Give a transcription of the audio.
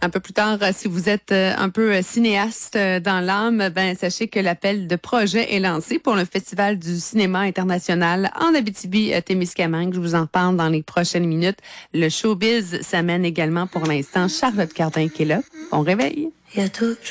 Un peu plus tard, si vous êtes un peu cinéaste dans l'âme, sachez que l'appel de projet est lancé pour le Festival du cinéma international en Abitibi-Témiscamingue. Je vous en parle dans les prochaines minutes. Le showbiz s'amène également pour l'instant. Charlotte Cardin qui est là. Bon réveil. Il y a toujours